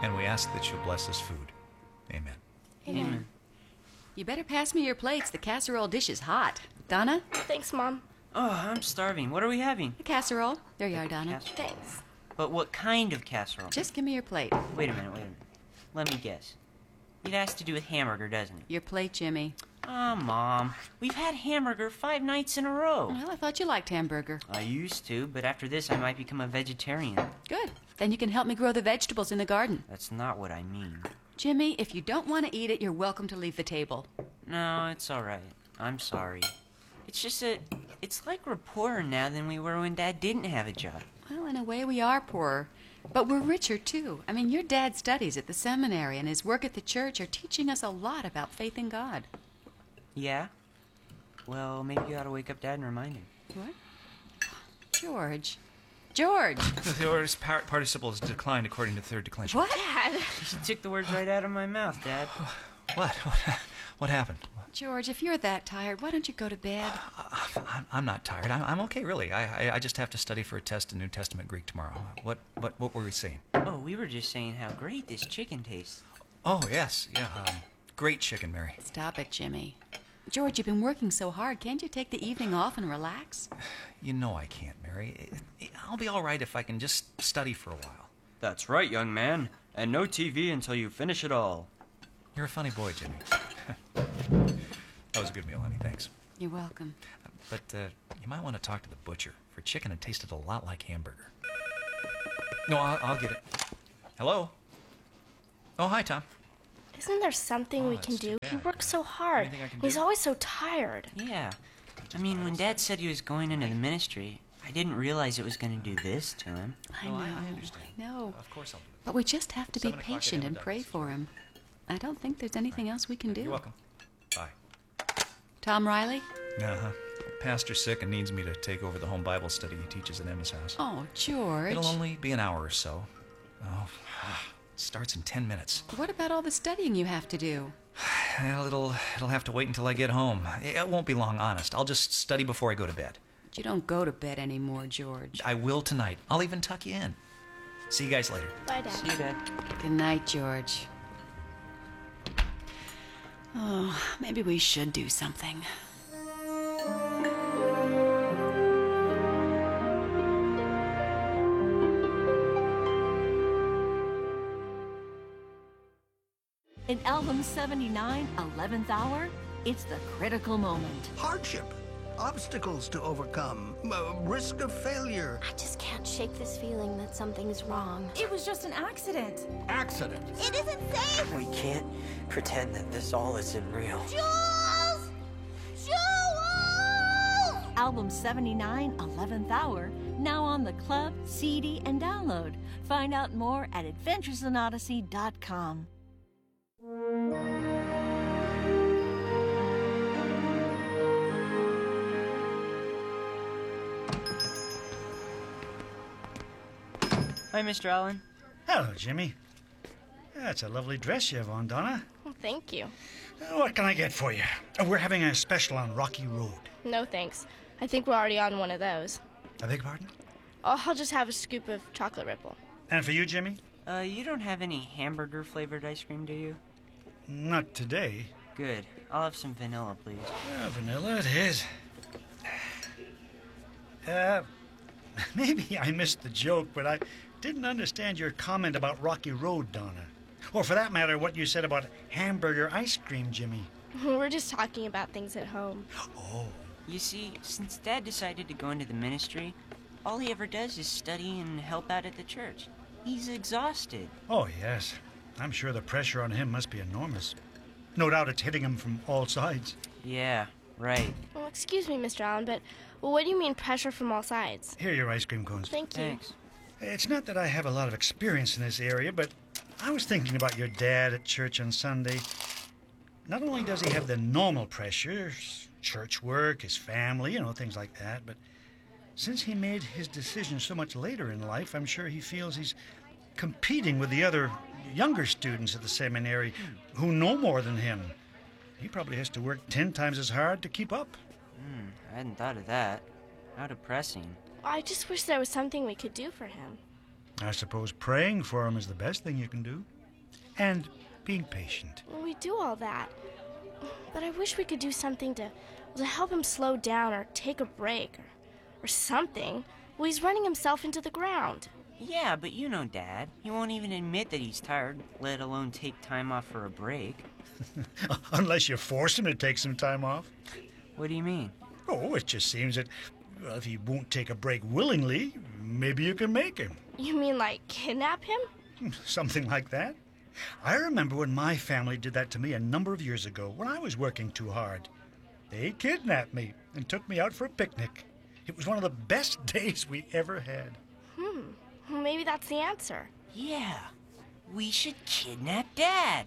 And we ask that you'll bless this food. Amen. Amen. You better pass me your plates. The casserole dish is hot. Donna? Thanks, Mom. Oh, I'm starving. What are we having? The casserole. There you are, Donna. Thanks. But what kind of casserole? Just give me your plate. Wait a minute. Let me guess. It has to do with hamburger, doesn't it? Your plate, Jimmy. Ah, Mom. We've had hamburger 5 nights in a row. Well, I thought you liked hamburger. I used to, but after this I might become a vegetarian. Good. Then you can help me grow the vegetables in the garden. That's not what I mean. Jimmy, if you don't want to eat it, you're welcome to leave the table. No, it's all right. I'm sorry. It's just that it's like we're poorer now than we were when Dad didn't have a job. Well, in a way, we are poorer. But we're richer, too. I mean, your dad's studies at the seminary and his work at the church are teaching us a lot about faith in God. Yeah? Well, maybe you ought to wake up Dad and remind him. What? George. George! The aorist participle is declined according to the third declension. What? Dad. You took the words right out of my mouth, Dad. What? What happened? George, if you're that tired, why don't you go to bed? I'm not tired. I'm okay, really. I just have to study for a test in New Testament Greek tomorrow. What were we saying? Oh, we were just saying how great this chicken tastes. Oh, yes. Yeah, great chicken, Mary. Stop it, Jimmy. George, you've been working so hard. Can't you take the evening off and relax? You know I can't, Mary. I'll be all right if I can just study for a while. That's right, young man. And no TV until you finish it all. You're a funny boy, Jimmy. That was a good meal, honey. Thanks. You're welcome. But you might want to talk to the butcher. For chicken, it tasted a lot like hamburger. No, I'll get it. Hello? Oh, hi, Tom. Isn't there something we that's can too do? He bad. works so hard. Anything I can He's do? always so tired. Yeah. I mean, when Dad said he was going into the ministry, I didn't realize it was going to do this to him. I No, know. I understand. No. Of course I'll do But we just have to be 7 o'clock, I patient and haven't pray done for him. I don't think there's anything else we can it. do. You're welcome. Bye. Tom Riley? Uh-huh. Pastor's sick and needs me to take over the home Bible study he teaches at Emma's house. Oh, George. It'll only be an hour or so. Oh, it starts in 10 minutes. What about all the studying you have to do? Well, it'll have to wait until I get home. It won't be long, honest. I'll just study before I go to bed. But you don't go to bed anymore, George. I will tonight. I'll even tuck you in. See you guys later. Bye, Dad. See you, Dad. Good night, George. Oh, maybe we should do something. In Album 79, 11th Hour, it's the critical moment. Hardship, obstacles to overcome, risk of failure. I just can't shake this feeling that something's wrong. It was just an accident. Accident. It isn't safe! We can't pretend that this all isn't real. Jules! Jules! Album 79, 11th Hour, now on the club, CD, and download. Find out more at adventuresonodyssey.com. Hi, Mr. Allen. Hello, Jimmy. That's a lovely dress you have on, Donna. Well, thank you. What can I get for you? We're having a special on Rocky Road. No, thanks. I think we're already on one of those. I beg your pardon? I'll just have a scoop of chocolate ripple. And for you, Jimmy? You don't have any hamburger-flavored ice cream, do you? Not today. Good. I'll have some vanilla, please. Vanilla it is. Maybe I missed the joke, but I didn't understand your comment about Rocky Road, Donna. Or for that matter, what you said about hamburger ice cream, Jimmy. We're just talking about things at home. Oh. You see, since Dad decided to go into the ministry, all he ever does is study and help out at the church. He's exhausted. Oh, yes. I'm sure the pressure on him must be enormous. No doubt it's hitting him from all sides. Yeah, right. Well, excuse me, Mr. Allen, but what do you mean pressure from all sides? Here are your ice cream cones. Thank you. Thanks. It's not that I have a lot of experience in this area, but I was thinking about your dad at church on Sunday. Not only does he have the normal pressures, church work, his family, things like that, but since he made his decision so much later in life, I'm sure he feels he's competing with the other younger students at the seminary who know more than him. He probably has to work 10 times as hard to keep up. I hadn't thought of that. How depressing. I just wish there was something we could do for him. I suppose praying for him is the best thing you can do. And being patient. Well, we do all that. But I wish we could do something to help him slow down or take a break or something. Well, he's running himself into the ground. Yeah, but you know Dad. He won't even admit that he's tired, let alone take time off for a break. Unless you force him to take some time off. What do you mean? Oh, it just seems that, well, if he won't take a break willingly, maybe you can make him. You mean like kidnap him? Something like that. I remember when my family did that to me a number of years ago when I was working too hard. They kidnapped me and took me out for a picnic. It was one of the best days we ever had. Well, maybe that's the answer. Yeah, we should kidnap Dad.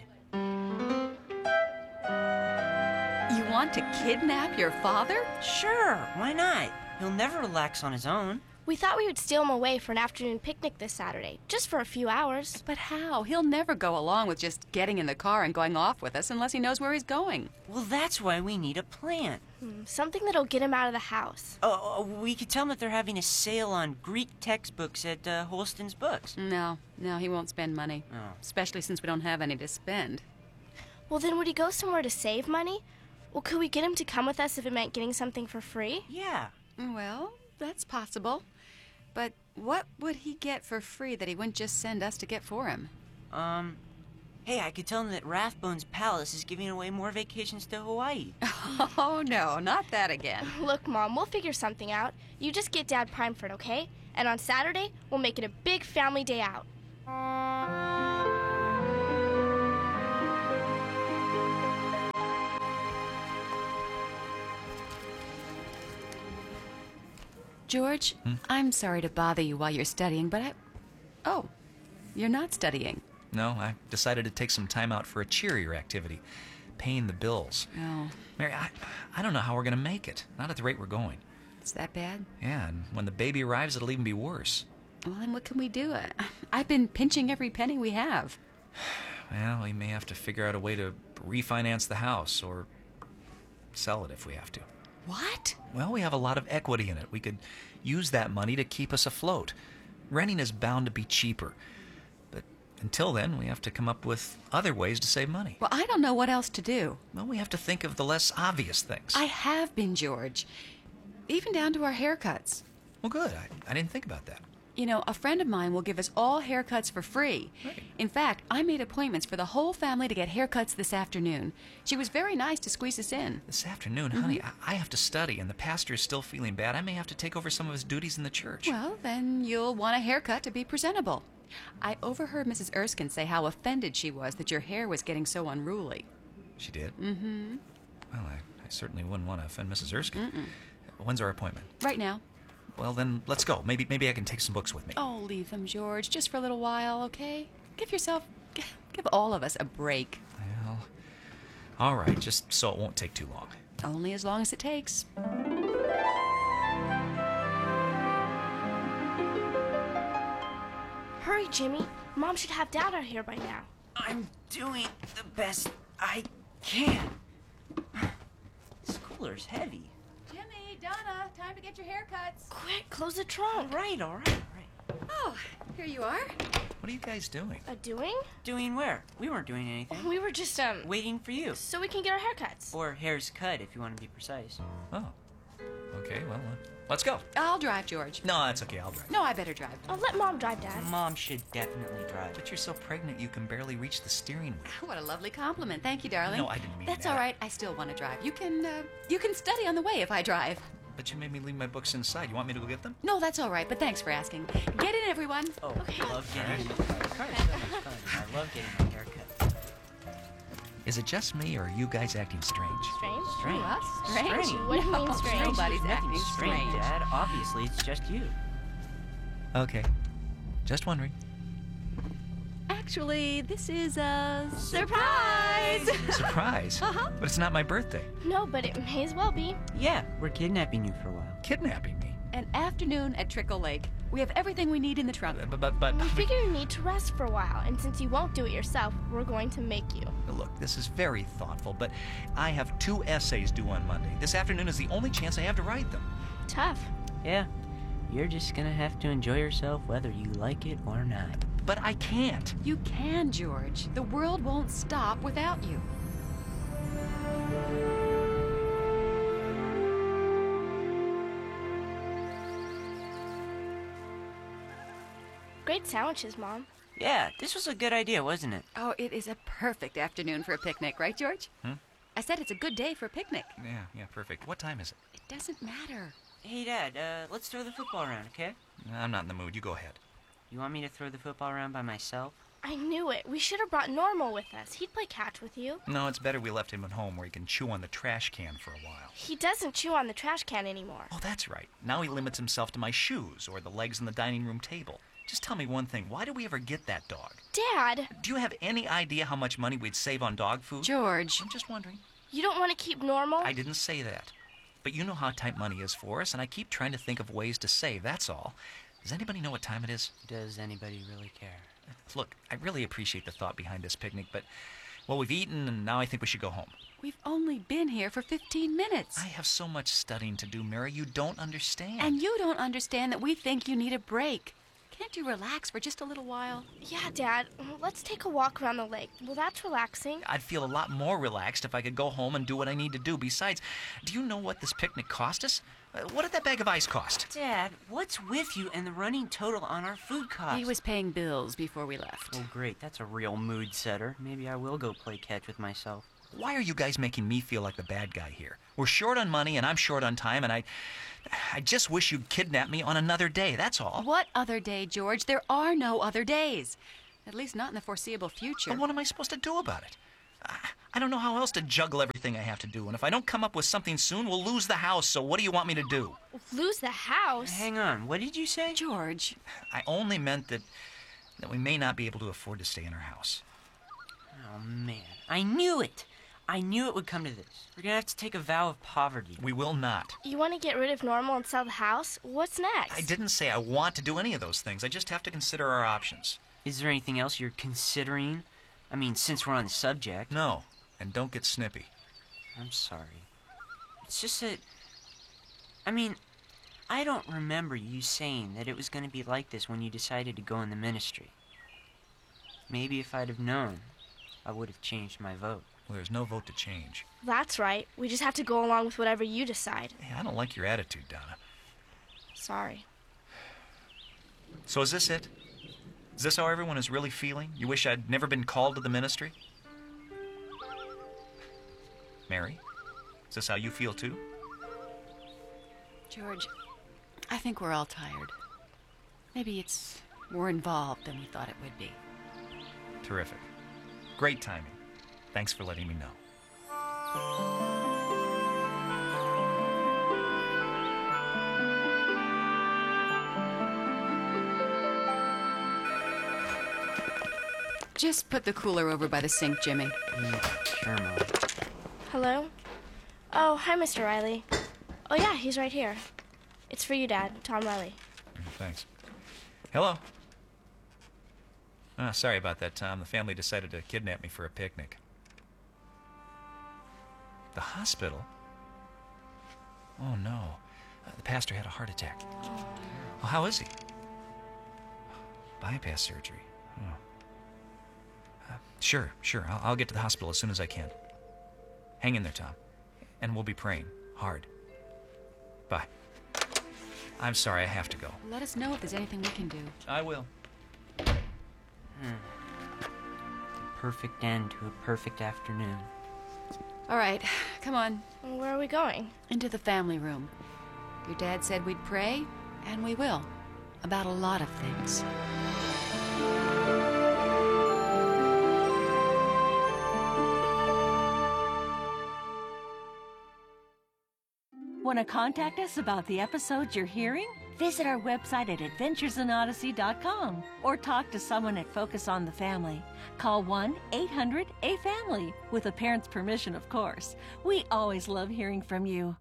You want to kidnap your father? Sure, why not? He'll never relax on his own. We thought we would steal him away for an afternoon picnic this Saturday, just for a few hours. But how? He'll never go along with just getting in the car and going off with us unless he knows where he's going. Well, that's why we need a plan. Something that'll get him out of the house. We could tell him that they're having a sale on Greek textbooks at Holston's Books. No, he won't spend money. Oh. Especially since we don't have any to spend. Well, then would he go somewhere to save money? Well, could we get him to come with us if it meant getting something for free? Yeah. Well, that's possible. But what would he get for free that he wouldn't just send us to get for him? Hey, I could tell him that Rathbone's Palace is giving away more vacations to Hawaii. Oh, no, not that again. Look, Mom, we'll figure something out. You just get Dad primed for it, okay? And on Saturday, we'll make it a big family day out. George, I'm sorry to bother you while you're studying, but Oh, you're not studying. No, I decided to take some time out for a cheerier activity, paying the bills. Oh, Mary, I don't know how we're going to make it. Not at the rate we're going. it's that bad? Yeah, and when the baby arrives, it'll even be worse. Well, then what can we do? I've been pinching every penny we have. Well, we may have to figure out a way to refinance the house or sell it if we have to. What? Well, we have a lot of equity in it. We could use that money to keep us afloat. Renting is bound to be cheaper. But until then, we have to come up with other ways to save money. Well, I don't know what else to do. Well, we have to think of the less obvious things. I have been, George. Even down to our haircuts. Well, good. I didn't think about that. You know, a friend of mine will give us all haircuts for free. Right. In fact, I made appointments for the whole family to get haircuts this afternoon. She was very nice to squeeze us in. This afternoon, honey, I have to study, and the pastor is still feeling bad. I may have to take over some of his duties in the church. Well, then you'll want a haircut to be presentable. I overheard Mrs. Erskine say how offended she was that your hair was getting so unruly. She did? Mm-hmm. Well, I certainly wouldn't want to offend Mrs. Erskine. When's our appointment? Right now. Well, then let's go. Maybe I can take some books with me. Oh, leave them, George, just for a little while, okay? Give all of us a break. Well, all right, just so it won't take too long. Only as long as it takes. Hurry, Jimmy. Mom should have Dad out here by now. I'm doing the best I can. This cooler's heavy. Jimmy, Donna, time to get your haircuts. Quick, close the trunk. All right. Oh, here you are. What are you guys doing? Doing? Doing where? We weren't doing anything. We were just, Waiting for you. so we can get our haircuts. Or hair's cut, if you want to be precise. Oh. Okay, well, let's go. I'll drive, George. No, that's okay. I'll drive. No, I better drive. I'll let Mom drive, Dad. Mom should definitely drive. But you're so pregnant you can barely reach the steering wheel. What a lovely compliment. Thank you, darling. No, I didn't mean That's that. all right. I still want to drive. You can study on the way if I drive. But you made me leave my books inside. You want me to go get them? No, that's all right, but thanks for asking. Get in, everyone. Oh, Okay. I love getting the car is so much fun. I love getting my haircut. Is it just me, or are you guys acting strange? Strange? Strange. Us? Strange? What do you mean strange? Nobody's There's nothing acting strange. Dad. Obviously, it's just you. Okay. Just wondering. Actually, this is a surprise! Surprise? But it's not my birthday. No, but it may as well be. Yeah, we're kidnapping you for a while. Kidnapping me. An afternoon at Trickle Lake. We have everything we need in the trunk. But We figure you need to rest for a while, and since you won't do it yourself, we're going to make you. look, this is very thoughtful, but I have 2 essays due on Monday. This afternoon is the only chance I have to write them. Tough. Yeah. You're just gonna have to enjoy yourself whether you like it or not. But I can't. You can, George. The world won't stop without you. Great sandwiches, Mom. Yeah, this was a good idea, wasn't it? Oh, it is a perfect afternoon for a picnic, right, George? I said it's a good day for a picnic. Yeah, perfect. What time is it? It doesn't matter. Hey, Dad, let's throw the football around, okay? I'm not in the mood. You go ahead. You want me to throw the football around by myself? I knew it. We should have brought Normal with us. He'd play catch with you. No, it's better we left him at home where he can chew on the trash can for a while. He doesn't chew on the trash can anymore. Oh, that's right. Now he limits himself to my shoes or the legs on the dining room table. Just tell me one thing. Why did we ever get that dog? Dad, Do you have any idea how much money we'd save on dog food? George. I'm just wondering. you don't want to keep Normal? I didn't say that. But you know how tight money is for us, and I keep trying to think of ways to save, that's all. Does anybody know what time it is? Does anybody really care? Look, I really appreciate the thought behind this picnic, but, well, we've eaten, and now I think we should go home. We've only been here for 15 minutes. I have so much studying to do, Mary. You don't understand. And you don't understand that we think you need a break. Can't you relax for just a little while? Yeah, Dad. Let's take a walk around the lake. Well, that's relaxing. I'd feel a lot more relaxed if I could go home and do what I need to do. Besides, do you know what this picnic cost us? What did that bag of ice cost? Dad, what's with you and the running total on our food costs? He was paying bills before we left. Oh, great. That's a real mood setter. Maybe I will go play catch with myself. Why are you guys making me feel like the bad guy here? We're short on money, and I'm short on time, and I just wish you'd kidnap me on another day, that's all. What other day, George? There are no other days. At least not in the foreseeable future. But what am I supposed to do about it? I don't know how else to juggle everything I have to do, and if I don't come up with something soon, we'll lose the house, so what do you want me to do? Lose the house? Hang on. What did you say? George. I only meant that we may not be able to afford to stay in our house. Oh, man. I knew it. I knew it would come to this. We're gonna have to take a vow of poverty. We will not. You want to get rid of Normal and sell the house? What's next? I didn't say I want to do any of those things. I just have to consider our options. Is there anything else you're considering? I mean, since we're on the subject. No, and don't get snippy. I'm sorry. It's just that... I mean, I don't remember you saying that it was going to be like this when you decided to go in the ministry. Maybe if I'd have known, I would have changed my vote. Well, there's no vote to change. That's right. We just have to go along with whatever you decide. Hey, I don't like your attitude, Donna. Sorry. So is this it? Is this how everyone is really feeling? You wish I'd never been called to the ministry? Mary, is this how you feel too? George, I think we're all tired. Maybe it's more involved than we thought it would be. Terrific. Great timing. Thanks for letting me know. Just put the cooler over by the sink, Jimmy. Sure, Mom. Hello? Oh, hi, Mr. Riley. Oh, yeah, he's right here. It's for you, Dad. Tom Riley. Thanks. Hello. Sorry about that, Tom. The family decided to kidnap me for a picnic. The hospital? Oh, no. The pastor had a heart attack. Well, how is he? Bypass surgery. Oh. Sure. I'll get to the hospital as soon as I can. Hang in there, Tom. And we'll be praying hard. Bye. I'm sorry, I have to go. Let us know if there's anything we can do. I will. Perfect end to a perfect afternoon. All right, come on. Where are we going? Into the family room. Your dad said we'd pray, and we will. About a lot of things. Want to contact us about the episodes you're hearing? Visit our website at adventuresinodyssey.com or talk to someone at Focus on the Family. Call 1-800-A-FAMILY, with a parent's permission, of course. We always love hearing from you.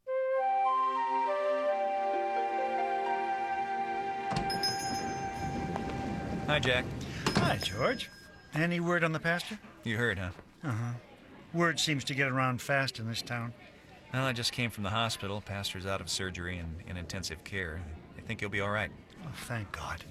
Hi, Jack. Hi, George. Any word on the pastor? You heard, huh? Uh-huh. Word seems to get around fast in this town. Well, I just came from the hospital. Pastor's out of surgery and in intensive care. They think you'll be all right. Oh, thank God.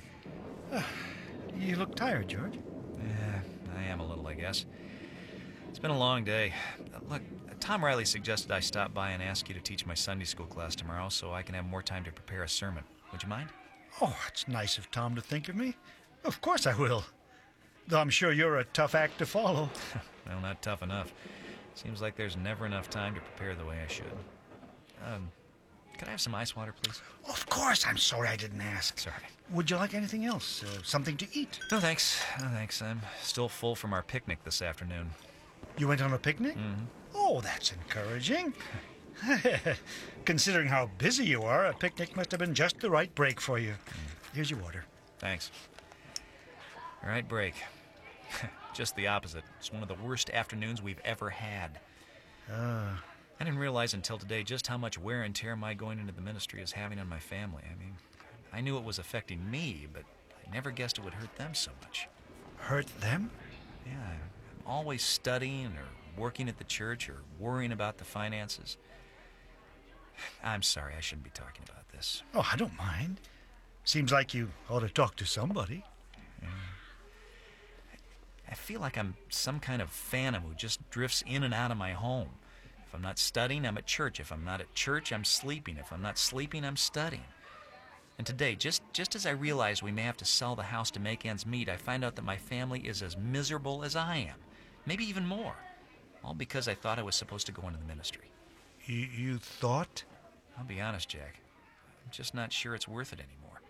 You look tired, George. Yeah, I am a little, I guess. It's been a long day. Look, Tom Riley suggested I stop by and ask you to teach my Sunday school class tomorrow so I can have more time to prepare a sermon. Would you mind? Oh, it's nice of Tom to think of me. Of course I will. Though I'm sure you're a tough act to follow. Well, not tough enough. Seems like there's never enough time to prepare the way I should. Could I have some ice water, please? Of course, I'm sorry I didn't ask. Sorry. Would you like anything else? Something to eat? No, thanks. No, thanks. I'm still full from our picnic this afternoon. You went on a picnic? Mm-hmm. Oh, that's encouraging. Considering how busy you are, a picnic must have been just the right break for you. Here's your water. Thanks. All right, break. Just the opposite. It's one of the worst afternoons we've ever had. I didn't realize until today just how much wear and tear my going into the ministry is having on my family. I mean, I knew it was affecting me, but I never guessed it would hurt them so much. Hurt them? Yeah, I'm always studying or working at the church or worrying about the finances. I'm sorry, I shouldn't be talking about this. Oh, I don't mind. Seems like you ought to talk to somebody. Yeah. I feel like I'm some kind of phantom who just drifts in and out of my home. If I'm not studying, I'm at church. If I'm not at church, I'm sleeping. If I'm not sleeping, I'm studying. And today, just as I realize we may have to sell the house to make ends meet, I find out that my family is as miserable as I am. Maybe even more. All because I thought I was supposed to go into the ministry. You thought? I'll be honest, Jack. I'm just not sure it's worth it anymore.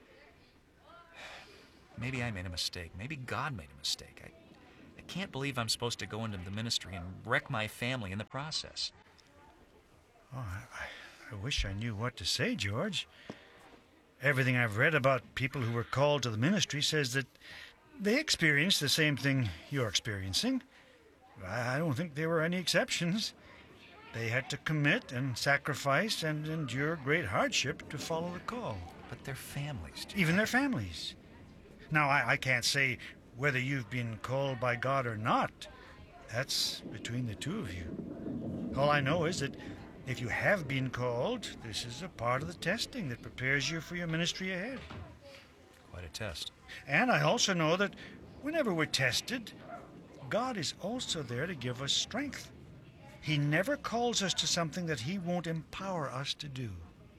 Maybe I made a mistake. Maybe God made a mistake. I can't believe I'm supposed to go into the ministry and wreck my family in the process. Oh, I wish I knew what to say, George. Everything I've read about people who were called to the ministry says that they experienced the same thing you're experiencing. I don't think there were any exceptions. They had to commit and sacrifice and endure great hardship to follow the call. But their families, Jack. Even their families. Now, I can't say whether you've been called by God or not. That's between the two of you. All I know is that if you have been called, this is a part of the testing that prepares you for your ministry ahead. Quite a test. And I also know that whenever we're tested, God is also there to give us strength. He never calls us to something that He won't empower us to do.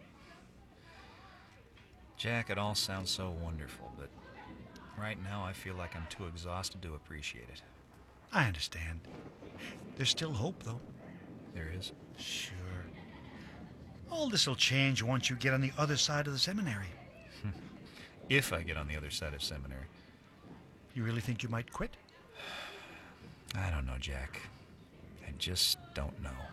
Jack, it all sounds so wonderful, but right now I feel like I'm too exhausted to appreciate it. I understand. There's still hope, though. There is? Sure. All this will change once you get on the other side of the seminary. If I get on the other side of seminary. You really think you might quit? I don't know, Jack. I just don't know.